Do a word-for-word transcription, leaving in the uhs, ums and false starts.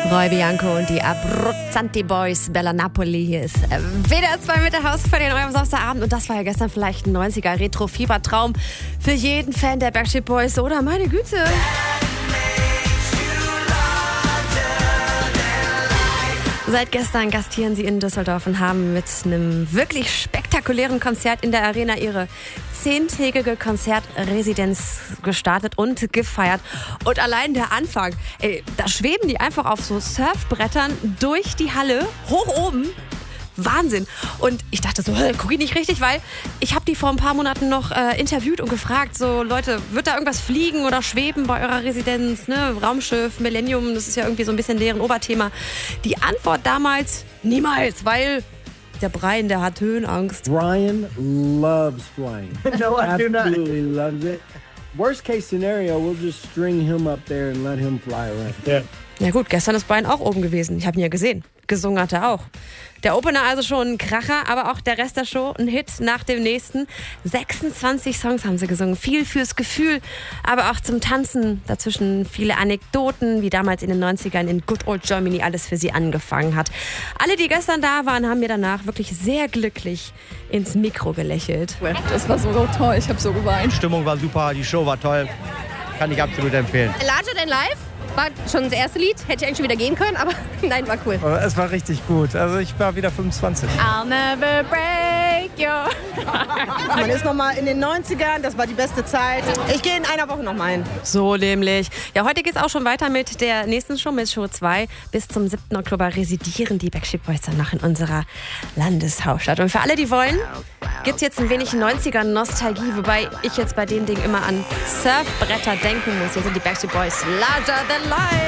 Roy Bianco und die Abruzzanti Boys, Bella Napoli. Hier ist W D R zwei mit der Hausparty in eurem Samstagabend. Und das war ja gestern vielleicht ein neunziger Retro-Fiebertraum für jeden Fan der Backstreet Boys, oder? Meine Güte. Seit gestern gastieren sie in Düsseldorf und haben mit einem wirklich spektakulären Konzert in der Arena ihre zehntägige Konzertresidenz gestartet und gefeiert. Und allein der Anfang, ey, da schweben die einfach auf so Surfbrettern durch die Halle, hoch oben. Wahnsinn. Und ich dachte so, gucke ich nicht richtig, weil ich habe die vor ein paar Monaten noch äh, interviewt und gefragt, so Leute, wird da irgendwas fliegen oder schweben bei eurer Residenz? Ne? Raumschiff, Millennium, das ist ja irgendwie so ein bisschen deren Oberthema. Die Antwort damals, niemals, weil der Brian, der hat Höhenangst. Brian loves flying. No, I do not. Absolutely loves it. Worst case scenario, we'll just string him up there and let him fly around. Yeah. Ja gut, gestern ist Brian auch oben gewesen. Ich habe ihn ja gesehen. Gesungen hat er auch. Der Opener also schon ein Kracher, aber auch der Rest der Show ein Hit nach dem nächsten. sechsundzwanzig Songs haben sie gesungen. Viel fürs Gefühl, aber auch zum Tanzen. Dazwischen viele Anekdoten, wie damals in den neunzigern in Good Old Germany alles für sie angefangen hat. Alle, die gestern da waren, haben mir danach wirklich sehr glücklich ins Mikro gelächelt. Das war so toll, ich habe so geweint. Die Stimmung war super, die Show war toll. Kann ich absolut empfehlen. Larger Than Life war schon das erste Lied. Hätte ich eigentlich schon wieder gehen können, aber nein, war cool. Es war richtig gut. Also ich war wieder fünfundzwanzig. I'll never break your... Man ist nochmal in den neunzigern, das war die beste Zeit. Ich gehe in einer Woche nochmal hin. So nämlich. Ja, heute geht es auch schon weiter mit der nächsten Show, mit Show zwei. Bis zum siebten Oktober residieren die Backstreet Boys danach in unserer Landeshauptstadt. Und für alle, die wollen, gibt es jetzt ein wenig neunziger-Nostalgie, wobei ich jetzt bei dem Ding immer an Surfbretter denken muss. Hier sind die Backstreet Boys, Larger Than Life.